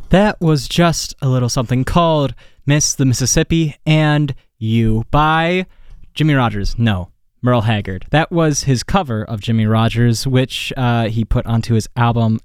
That was just a little something called Miss the Mississippi and You by Jimmie Rodgers. No, Merle Haggard. That was his cover of Jimmie Rodgers, which he put onto his album.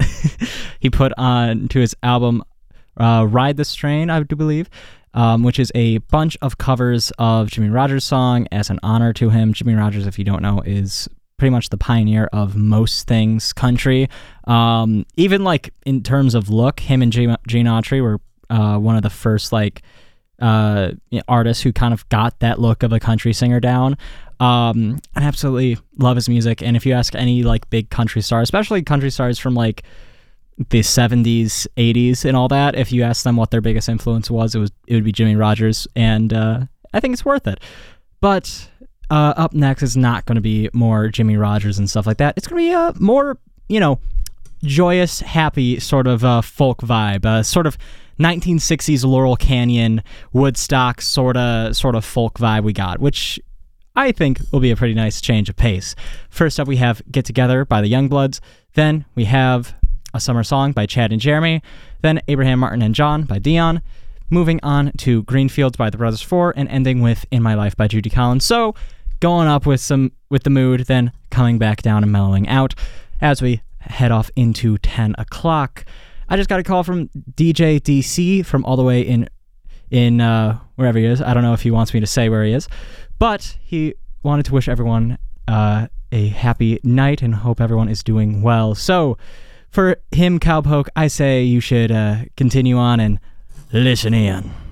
Ride This Train, I do believe, which is a bunch of covers of Jimmie Rodgers' song as an honor to him. Jimmie Rodgers, if you don't know, is pretty much the pioneer of most things country. Even like in terms of look, him and Gene Autry were one of the first artists who kind of got that look of a country singer down. I absolutely love his music, and if you ask any like big country star, especially country stars from like the 70s, 80s, and all that, if you ask them what their biggest influence was, it would be Jimmie Rodgers, and I think it's worth it. But up next is not going to be more Jimmie Rodgers and stuff like that. It's going to be a more, joyous, happy sort of folk vibe, sort of 1960s Laurel Canyon, Woodstock sort of folk vibe we got, which I think will be a pretty nice change of pace. First up, we have Get Together by the Youngbloods. Then we have A Summer Song by Chad and Jeremy. Then Abraham Martin and John by Dion. Moving on to Greenfields by the Brothers Four, and ending with In My Life by Judy Collins. So going up with the mood, then coming back down and mellowing out as we head off into 10 o'clock. I just got a call from DJ DC from all the way in wherever he is. I don't know if he wants me to say where he is, but he wanted to wish everyone a happy night and hope everyone is doing well. So for him, Cowpoke, I say you should continue on and listen in.